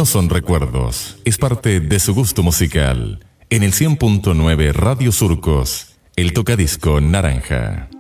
no son recuerdos, es parte de su gusto musical. En el 100.9 Radio Surcos, el tocadisco naranja.